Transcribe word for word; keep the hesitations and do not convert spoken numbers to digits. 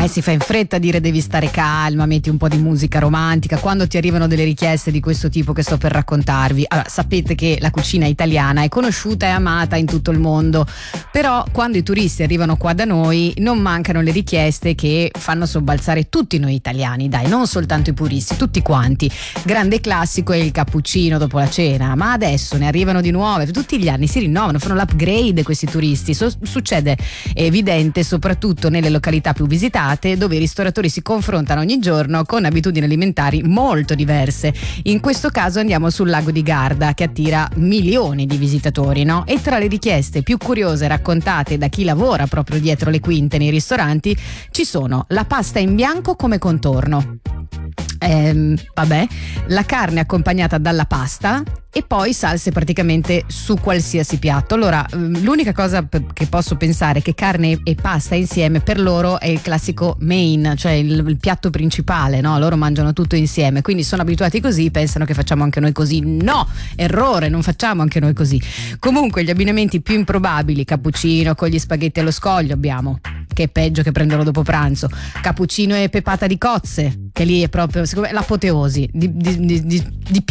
Eh, si fa in fretta a dire devi stare calma, metti un po' di musica romantica quando ti arrivano delle richieste di questo tipo che sto per raccontarvi. Allora, sapete che la cucina italiana è conosciuta e amata in tutto il mondo, però quando i turisti arrivano qua da noi non mancano le richieste che fanno sobbalzare tutti noi italiani, dai, non soltanto i puristi, tutti quanti. Grande classico è il cappuccino dopo la cena, ma adesso ne arrivano di nuove, tutti gli anni si rinnovano, fanno l'upgrade questi turisti. So- succede, è evidente, soprattutto nelle località più visitate, dove i ristoratori si confrontano ogni giorno con abitudini alimentari molto diverse. In questo caso andiamo sul lago di Garda, che attira milioni di visitatori, no? E tra le richieste più curiose raccontate da chi lavora proprio dietro le quinte nei ristoranti ci sono la pasta in bianco come contorno, ehm, vabbè, la carne accompagnata dalla pasta e poi salse praticamente su qualsiasi piatto. Allora, l'unica cosa p- che posso pensare è che carne e pasta insieme per loro è il classico main, cioè il, il piatto principale, no? Loro mangiano tutto insieme, quindi sono abituati così, pensano che facciamo anche noi così. No, errore, non facciamo anche noi così. Comunque gli abbinamenti più improbabili: cappuccino con gli spaghetti allo scoglio abbiamo, che è peggio che prenderlo dopo pranzo, cappuccino e pepata di cozze, che lì è proprio secondo me l'apoteosi di, di, di, di, di